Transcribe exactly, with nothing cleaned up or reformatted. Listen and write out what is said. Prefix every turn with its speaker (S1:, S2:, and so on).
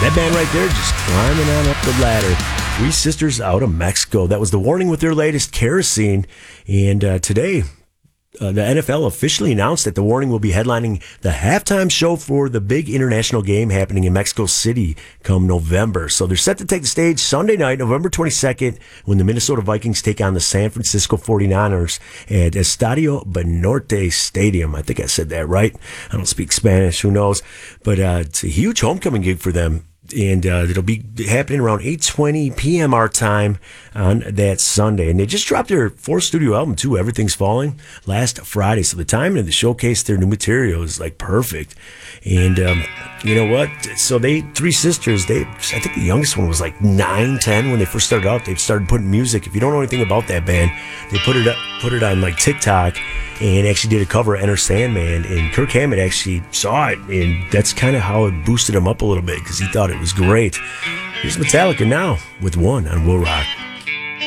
S1: That band right there just climbing on up the ladder. Three Sisters out of Mexico. That was The Warning with their latest Kerosene. And uh, today, uh, the N F L officially announced that The Warning will be headlining the halftime show for the big international game happening in Mexico City come November. So they're set to take the stage Sunday night, November twenty-second, when the Minnesota Vikings take on the San Francisco forty-niners at Estadio Banorte Stadium. I think I said that right. I don't speak Spanish, who knows? But uh, it's a huge homecoming gig for them. And uh, it'll be happening around eight twenty p.m. our time on that Sunday. And they just dropped their fourth studio album, too, Everything's Falling, last Friday. So the timing of the showcase their new material is, like, perfect. And um, you know what? So they, Three Sisters, they, I think the youngest one was like nine, ten when they first started out. They started putting music. If you don't know anything about that band, they put it up, put it on, like, TikTok and actually did a cover of Enter Sandman. And Kirk Hammett actually saw it, and that's kind of how it boosted him up a little bit because he thought it was great. Here's Metallica now with One on Will Rock.